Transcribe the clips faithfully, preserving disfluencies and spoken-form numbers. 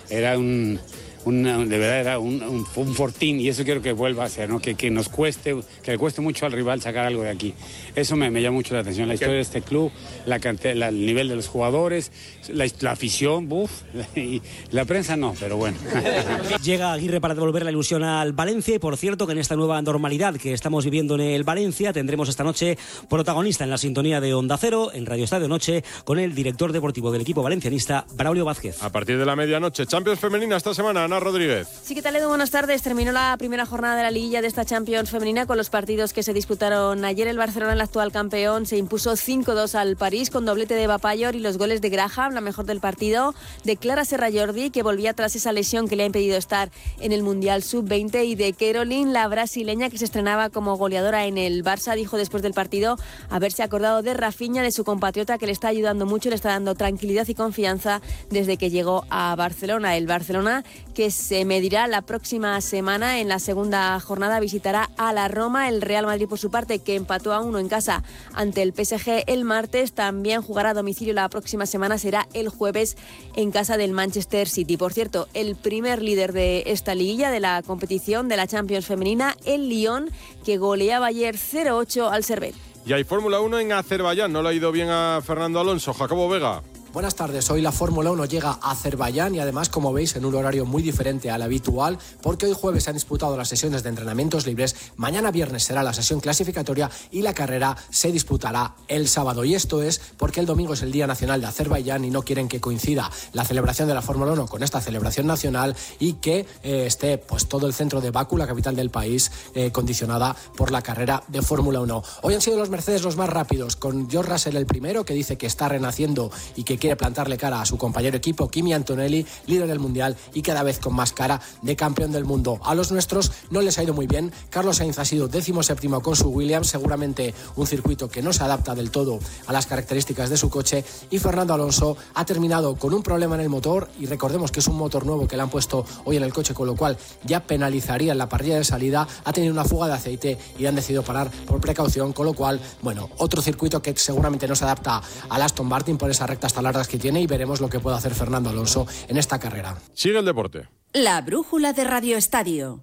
era un... Una, de verdad era un, un, un fortín, y eso quiero que vuelva a ser, ¿no? que, que nos cueste, que le cueste mucho al rival sacar algo de aquí. Eso me, me llama mucho la atención, la historia de este club, la, la, el nivel de los jugadores, la, la afición, uf, y la prensa no, pero bueno. Llega Aguirre para devolver la ilusión al Valencia, y por cierto que en esta nueva normalidad que estamos viviendo en el Valencia tendremos esta noche protagonista en la sintonía de Onda Cero, en Radio Estadio Noche, con el director deportivo del equipo valencianista, Braulio Vázquez. A partir de la medianoche, Champions femenina esta semana, Ana Rodríguez. Sí, ¿qué tal, Edu? Buenas tardes. Terminó la primera jornada de la liguilla de esta Champions femenina con los partidos que se disputaron ayer. El Barcelona, el actual campeón, se impuso cinco dos al París con doblete de Bapayor y los goles de Graham, la mejor del partido, de Clara Serra Jordi, que volvía tras esa lesión que le ha impedido estar en el Mundial sub veinte, y de Caroline, la brasileña que se estrenaba como goleadora en el Barça. Dijo después del partido haberse acordado de Rafinha, de su compatriota, que le está ayudando mucho, le está dando tranquilidad y confianza desde que llegó a Barcelona. El Barcelona, que se medirá la próxima semana en la segunda jornada, visitará a la Roma. El Real Madrid, por su parte, que empató a uno en casa ante el P S G el martes, también jugará a domicilio la próxima semana, será el jueves en casa del Manchester City. Por cierto, el primer líder de esta liguilla, de la competición de la Champions femenina, el Lyon, que goleaba ayer cero ocho al Servette. Y hay Fórmula uno en Azerbaiyán, no le ha ido bien a Fernando Alonso. Jacobo Vega. Buenas tardes, hoy la Fórmula uno llega a Azerbaiyán y además, como veis, en un horario muy diferente al habitual, porque hoy jueves se han disputado las sesiones de entrenamientos libres, mañana viernes será la sesión clasificatoria y la carrera se disputará el sábado. Y esto es porque el domingo es el Día Nacional de Azerbaiyán y no quieren que coincida la celebración de la Fórmula uno con esta celebración nacional y que eh, esté pues todo el centro de Bakú, la capital del país, eh, condicionada por la carrera de Fórmula uno. Hoy han sido los Mercedes los más rápidos, con George Russell el primero, que dice que está renaciendo y que quiere plantarle cara a su compañero equipo, Kimi Antonelli, líder del mundial y cada vez con más cara de campeón del mundo. A los nuestros no les ha ido muy bien. Carlos Sainz ha sido décimo séptimo con su Williams, seguramente un circuito que no se adapta del todo a las características de su coche, y Fernando Alonso ha terminado con un problema en el motor, y recordemos que es un motor nuevo que le han puesto hoy en el coche, con lo cual ya penalizaría en la parrilla de salida. Ha tenido una fuga de aceite y han decidido parar por precaución, con lo cual, bueno, otro circuito que seguramente no se adapta al Aston Martin por esas rectas tan largas que tiene, y veremos lo que puede hacer Fernando Alonso en esta carrera. Sigue el deporte. La brújula de Radio Estadio.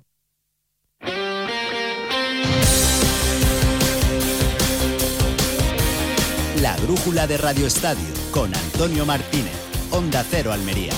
La brújula de Radio Estadio con Antonio Martínez, Onda Cero Almería.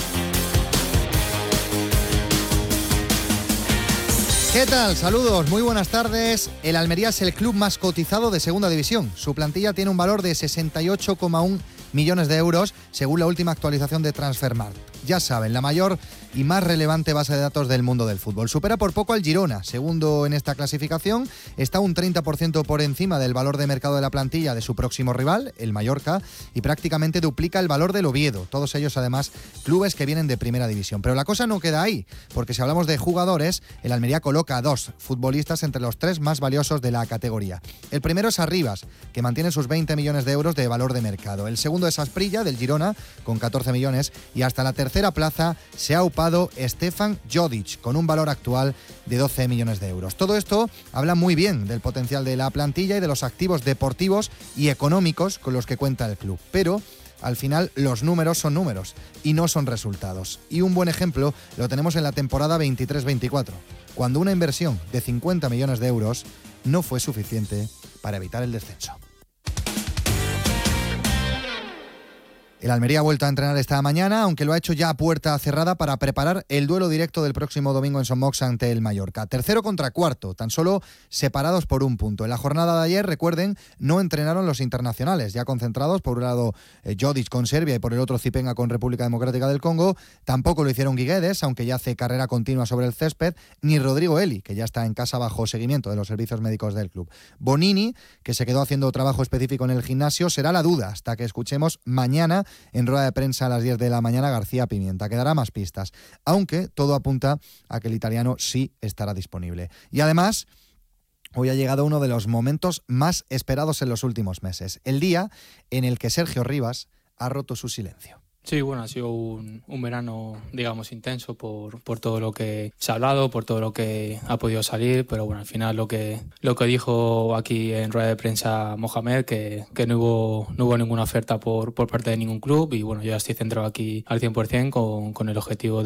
¿Qué tal? Saludos, muy buenas tardes. El Almería es el club más cotizado de Segunda División. Su plantilla tiene un valor de sesenta y ocho coma uno millones de euros, según la última actualización de Transfermarkt. Ya saben, la mayor y más relevante base de datos del mundo del fútbol. Supera por poco al Girona, segundo en esta clasificación. Está un treinta por ciento por encima del valor de mercado de la plantilla de su próximo rival, el Mallorca, y prácticamente duplica el valor del Oviedo. Todos ellos, además, clubes que vienen de primera división. Pero la cosa no queda ahí, porque si hablamos de jugadores, el Almería coloca a dos futbolistas entre los tres más valiosos de la categoría. El primero es Arribas, que mantiene sus veinte millones de euros de valor de mercado. El segundo es Asprilla, del Girona, con catorce millones, y hasta la tercera plaza se ha upado Stefan Jodic, con un valor actual de doce millones de euros. Todo esto habla muy bien del potencial de la plantilla y de los activos deportivos y económicos con los que cuenta el club. Pero al final los números son números y no son resultados. Y un buen ejemplo lo tenemos en la temporada veintitrés veinticuatro, cuando una inversión de cincuenta millones de euros no fue suficiente para evitar el descenso. El Almería ha vuelto a entrenar esta mañana, aunque lo ha hecho ya a puerta cerrada para preparar el duelo directo del próximo domingo en Son Mox ante el Mallorca. Tercero contra cuarto, tan solo separados por un punto. En la jornada de ayer, recuerden, no entrenaron los internacionales, ya concentrados, por un lado eh, Jodic con Serbia y por el otro Zipenga con República Democrática del Congo. Tampoco lo hicieron Guiguedes, aunque ya hace carrera continua sobre el césped, ni Rodrigo Eli, que ya está en casa bajo seguimiento de los servicios médicos del club. Bonini, que se quedó haciendo trabajo específico en el gimnasio, será la duda hasta que escuchemos mañana en rueda de prensa a las diez de la mañana García Pimienta, que dará más pistas, aunque todo apunta a que el italiano sí estará disponible. Y además, hoy ha llegado uno de los momentos más esperados en los últimos meses, el día en el que Sergio Rivas ha roto su silencio. Sí, bueno, ha sido un, un verano, digamos, intenso por, por todo lo que se ha hablado, por todo lo que ha podido salir, pero bueno, al final lo que lo que dijo aquí en rueda de prensa Mohamed, que, que no hubo no hubo ninguna oferta por, por parte de ningún club, y bueno, yo ya estoy centrado aquí al cien por ciento con, con el objetivo de